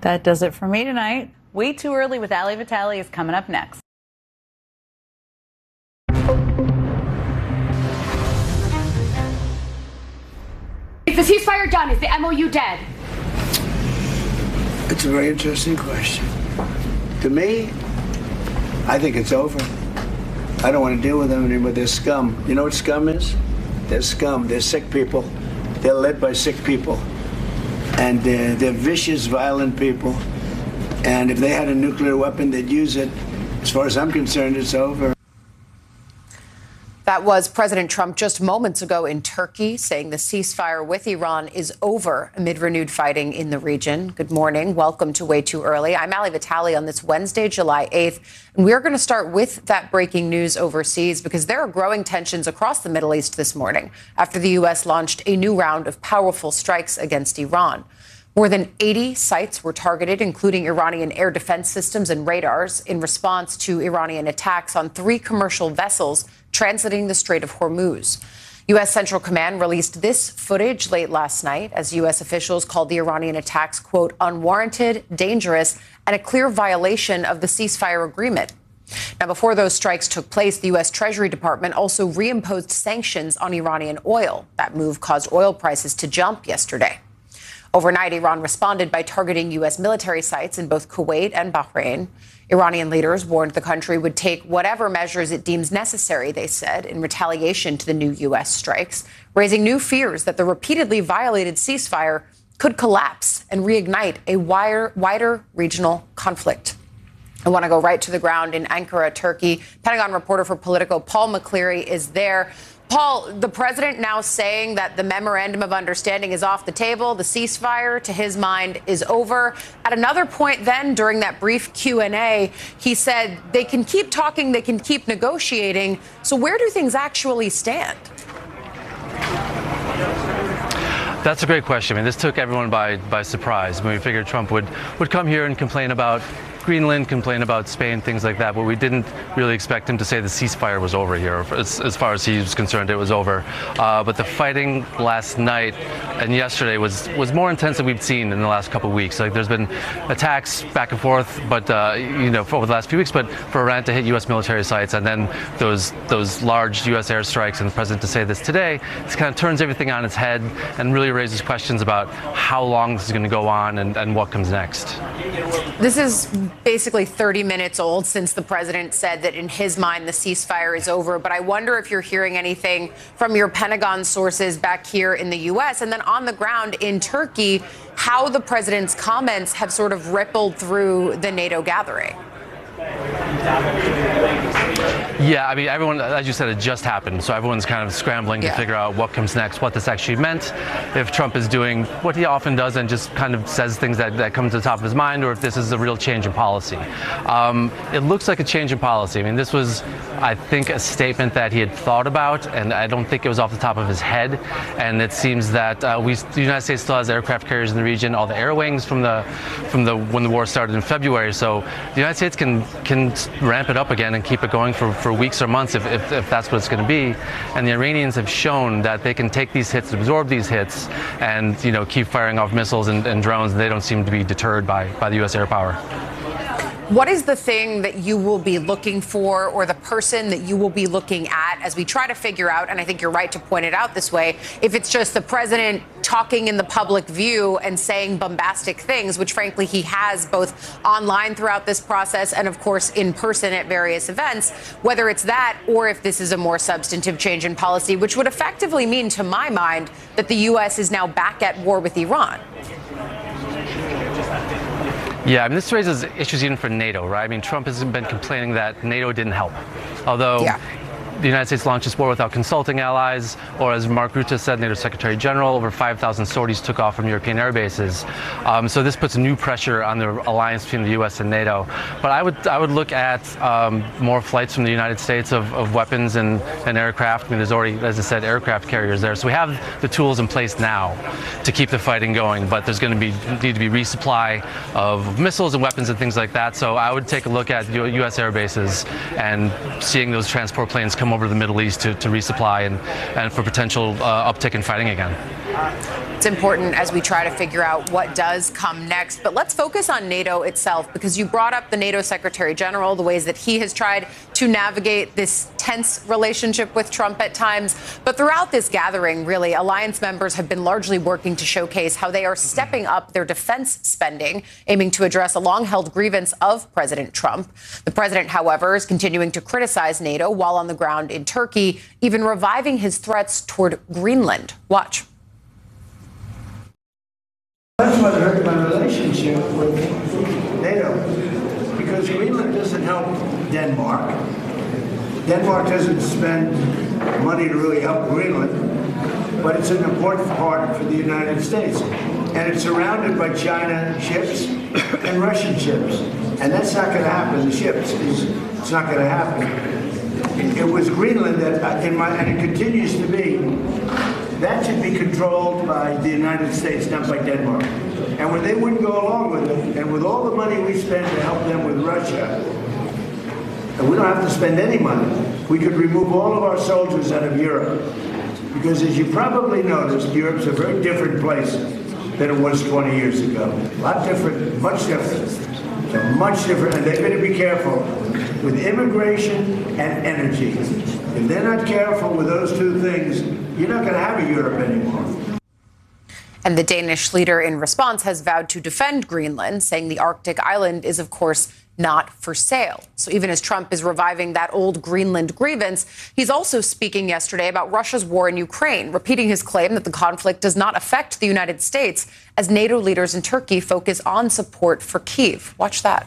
That does it for me tonight. Way Too Early with Ali Vitale is coming up next. Is the ceasefire done? Is the MOU dead? It's a very interesting question. To me, I think it's over. I don't want to deal with them anymore. They're scum. You know what scum is? They're scum. They're sick people. They're led by sick people. And they're vicious, violent people. And if they had a nuclear weapon, they'd use it. As far as I'm concerned, it's over. That was President Trump just moments ago in Turkey, saying the ceasefire with Iran is over amid renewed fighting in the region. Good morning. Welcome to Way Too Early. I'm Ali Vitale on this Wednesday, July 8th. And we're going to start with that breaking news overseas because there are growing tensions across the Middle East this morning after the U.S. launched a new round of powerful strikes against Iran. More than 80 sites were targeted, including Iranian air defense systems and radars, in response to Iranian attacks on 3 commercial vessels transiting the Strait of Hormuz. U.S. Central Command released this footage late last night as U.S. officials called the Iranian attacks, quote, unwarranted, dangerous, and a clear violation of the ceasefire agreement. Now, before those strikes took place, the U.S. Treasury Department also reimposed sanctions on Iranian oil. That move caused oil prices to jump yesterday. Overnight, Iran responded by targeting U.S. military sites in both Kuwait and Bahrain. Iranian leaders warned the country would take whatever measures it deems necessary, they said, in retaliation to the new U.S. strikes, raising new fears that the repeatedly violated ceasefire could collapse and reignite a wider regional conflict. I want to go right to the ground in Ankara, Turkey. Pentagon reporter for Politico, Paul McCleary, is there. Paul, the president now saying that the memorandum of understanding is off the table. The ceasefire, to his mind, is over. At another point then, during that brief Q&A, he said they can keep talking, they can keep negotiating. So where do things actually stand? That's a great question. I mean, this took everyone by surprise. When we figured Trump would come here and complain about Greenland, complain about Spain, things like that, but we didn't really expect him to say the ceasefire was over here. As far as he was concerned, it was over. But the fighting last night and yesterday was more intense than we've seen in the last couple of weeks. Like, there's been attacks back and forth, but over the last few weeks. But for Iran to hit U.S. military sites and then those large U.S. airstrikes, and the president to say this today, this kind of turns everything on its head and really raises questions about how long this is going to go on and what comes next. This is basically 30 minutes old since the president said that in his mind the ceasefire is over. But I wonder if you're hearing anything from your Pentagon sources back here in the U.S. and then on the ground in Turkey, how the president's comments have sort of rippled through the NATO gathering. Yeah, I mean, everyone, as you said, it just happened. So everyone's kind of scrambling to figure out what comes next, what this actually meant, if Trump is doing what he often does and just kind of says things that come to the top of his mind, or if this is a real change in policy. It looks like a change in policy. I mean, this was, I think, a statement that he had thought about, and I don't think it was off the top of his head. And it seems that the United States still has aircraft carriers in the region, all the air wings from when the war started in February. So the United States can ramp it up again and keep it going for weeks or months if that's what it's going to be. And the Iranians have shown that they can take these hits, absorb these hits, and keep firing off missiles and drones. And they don't seem to be deterred by the U.S. air power. What is the thing that you will be looking for, or the person that you will be looking at as we try to figure out, and I think you're right to point it out this way, if it's just the president talking in the public view and saying bombastic things, which frankly he has both online throughout this process and of course in person at various events, whether it's that or if this is a more substantive change in policy, which would effectively mean, to my mind, that the U.S. is now back at war with Iran. Yeah, I mean, this raises issues even for NATO, right? I mean, Trump has been complaining that NATO didn't help, although the United States launched this war without consulting allies, or as Mark Rutte said, NATO Secretary General, over 5,000 sorties took off from European air bases. So this puts new pressure on the alliance between the U.S. and NATO. But I would look at more flights from the United States of weapons and aircraft. I mean, there's already, as I said, aircraft carriers there. So we have the tools in place now to keep the fighting going. But there's going to need to be resupply of missiles and weapons and things like that. So I would take a look at U.S. air bases and seeing those transport planes come over to the Middle East to resupply and for potential uptick in fighting again. It's important as we try to figure out what does come next. But let's focus on NATO itself, because you brought up the NATO Secretary General, the ways that he has tried to navigate this tense relationship with Trump at times. But throughout this gathering, really, alliance members have been largely working to showcase how they are stepping up their defense spending, aiming to address a long-held grievance of President Trump. The president, however, is continuing to criticize NATO while on the ground in Turkey, even reviving his threats toward Greenland. Watch. That's what hurt my relationship with NATO, because Greenland doesn't help Denmark. Denmark doesn't spend money to really help Greenland, but it's an important part for the United States. And it's surrounded by China ships and Russian ships. And that's not going to happen. The ships, it's not going to happen. It was Greenland that, and it continues to be, that should be controlled by the United States, not by Denmark. And when they wouldn't go along with it, and with all the money we spend to help them with Russia, and we don't have to spend any money, we could remove all of our soldiers out of Europe. Because as you probably noticed, Europe's a very different place than it was 20 years ago. A lot different, much different. So much different, and they better be careful with immigration and energy. If they're not careful with those two things, you're not going to have a Europe anymore. And the Danish leader in response has vowed to defend Greenland, saying the Arctic island is, of course, not for sale. So even as Trump is reviving that old Greenland grievance, he's also speaking yesterday about Russia's war in Ukraine, repeating his claim that the conflict does not affect the United States as NATO leaders in Turkey focus on support for Kyiv. Watch that.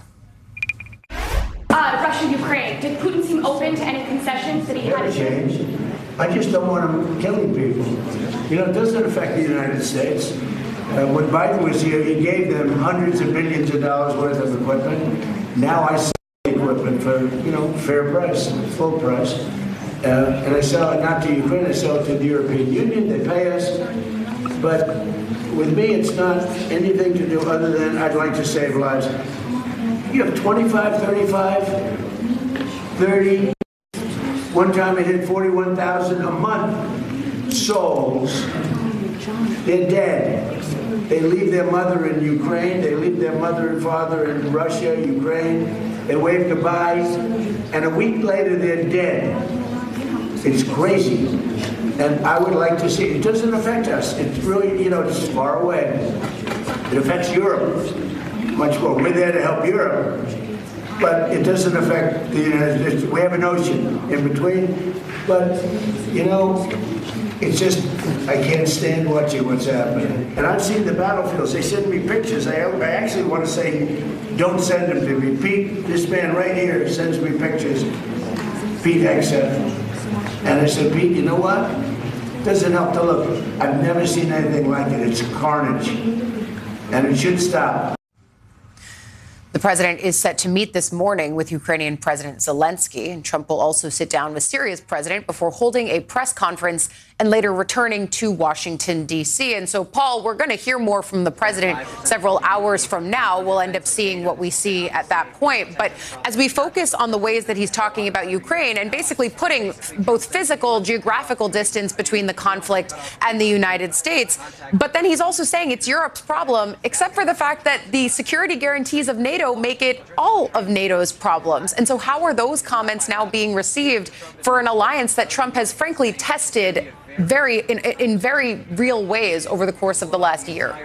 Russia, Ukraine. Did Putin seem open to any concessions that he had? Change. I just don't want him killing people. You know, it doesn't affect the United States. When Biden was here, he gave them hundreds of billions of dollars worth of equipment. Now I sell the equipment for, fair price, full price. And I sell it not to Ukraine, I sell it to the European Union. They pay us. But with me, it's not anything to do other than I'd like to save lives. You have 25, 35, 30. One time it hit 41,000 a month souls. They're dead. They leave their mother in Ukraine. They leave their mother and father in Russia, Ukraine. They wave goodbye. And a week later, they're dead. It's crazy. And I would like to see, it doesn't affect us. It's really, it's far away. It affects Europe much more. We're there to help Europe. But it doesn't affect the United States. We have an ocean in between. But, it's just, I can't stand watching what's happening. And I've seen the battlefields. They send me pictures. I actually want to say, don't send them to me. Pete, this man right here, sends me pictures. Pete Hegseth. And I said, Pete, you know what? Doesn't help to look. I've never seen anything like it. It's carnage. And it should stop. The president is set to meet this morning with Ukrainian President Zelensky, and Trump will also sit down with Syria's president before holding a press conference and later returning to Washington, D.C. And so, Paul, we're going to hear more from the president several hours from now. We'll end up seeing what we see at that point. But as we focus on the ways that he's talking about Ukraine and basically putting both physical, geographical distance between the conflict and the United States, but then he's also saying it's Europe's problem, except for the fact that the security guarantees of NATO make it all of NATO's problems. And so how are those comments now being received for an alliance that Trump has frankly tested in very real ways over the course of the last year?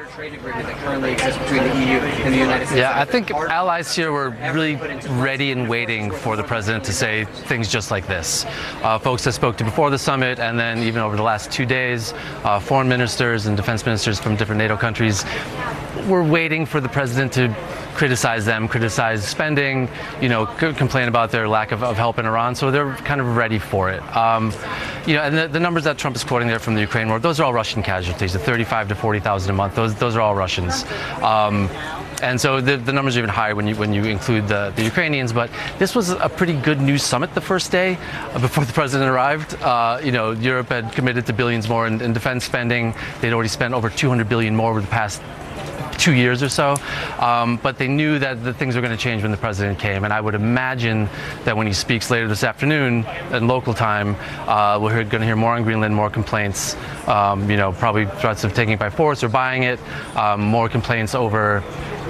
Yeah, I think allies here were really ready and waiting for the president to say things just like this. Folks that spoke to before the summit, and then even over the last 2 days, foreign ministers and defense ministers from different NATO countries were waiting for the president to criticize them, criticize spending, complain about their lack of help in Iran. So they're kind of ready for it. And the numbers that Trump is quoting there from the Ukraine war, those are all Russian casualties, the 35 to 40,000 a month. Those are all Russians. And so the numbers are even higher when you include the Ukrainians. But this was a pretty good news summit the first day before the president arrived. Europe had committed to billions more in defense spending. They'd already spent over $200 billion more over the past 2 years or so, but they knew that the things were going to change when the president came, and I would imagine that when he speaks later this afternoon in local time, we're going to hear more on Greenland, more complaints, probably threats of taking it by force or buying it, more complaints over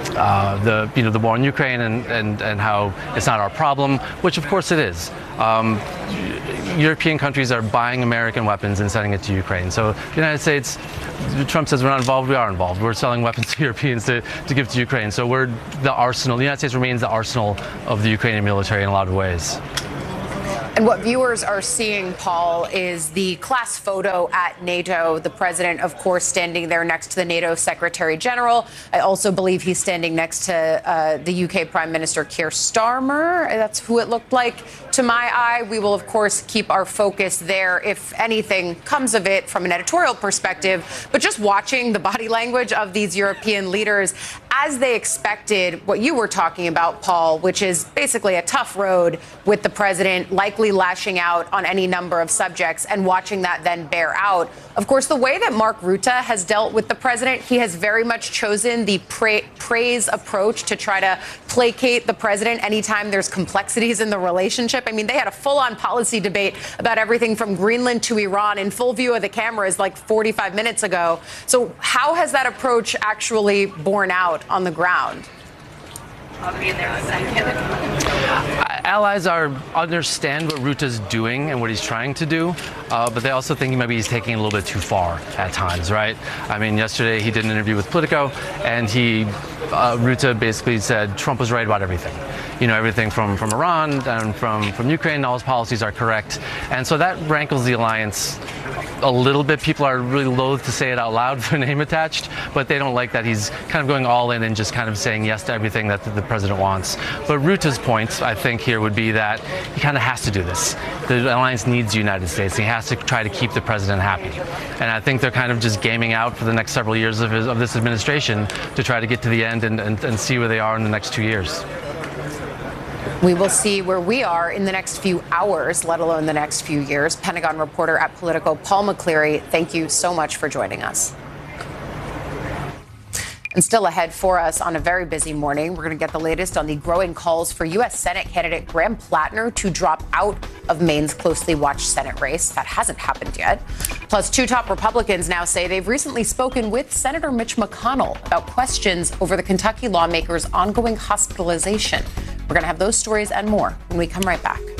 the war in Ukraine and how it's not our problem, which of course it is. European countries are buying American weapons and sending it to Ukraine. So the United States, Trump says we're not involved, we are involved. We're selling weapons to Europeans to give to Ukraine. So we're the arsenal. The United States remains the arsenal of the Ukrainian military in a lot of ways. And what viewers are seeing, Paul, is the class photo at NATO. The president, of course, standing there next to the NATO Secretary General. I also believe he's standing next to the UK Prime Minister Keir Starmer. That's who it looked like to my eye. We will, of course, keep our focus there if anything comes of it from an editorial perspective. But just watching the body language of these European leaders as they expected what you were talking about, Paul, which is basically a tough road with the president likely lashing out on any number of subjects and watching that then bear out. Of course, the way that Mark Rutte has dealt with the president, he has very much chosen the praise approach to try to placate the president anytime there's complexities in the relationship. I mean, they had a full-on policy debate about everything from Greenland to Iran in full view of the cameras like 45 minutes ago. So how has that approach actually borne out on the ground? I'll be in there in a second. Allies understand what Rutte's doing and what he's trying to do, but they also think maybe he's taking it a little bit too far at times, right? I mean, yesterday he did an interview with Politico, and Rutte basically said Trump was right about everything. Everything from Iran and from Ukraine, all his policies are correct. And so that rankles the alliance a little bit. People are really loath to say it out loud with their name attached, but they don't like that he's kind of going all in and just kind of saying yes to everything that the president wants. But Rutte's point, I think, here would be that he kind of has to do this. The alliance needs the United States. He has to try to keep the president happy. And I think they're kind of just gaming out for the next several years of this administration to try to get to the end and see where they are in the next 2 years. We will see where we are in the next few hours, let alone the next few years. Pentagon reporter at Politico, Paul McCleary, thank you so much for joining us. And still ahead for us on a very busy morning, we're going to get the latest on the growing calls for U.S. Senate candidate Graham Plattner to drop out of Maine's closely watched Senate race. That hasn't happened yet. Plus, two top Republicans now say they've recently spoken with Senator Mitch McConnell about questions over the Kentucky lawmaker's ongoing hospitalization. We're going to have those stories and more when we come right back.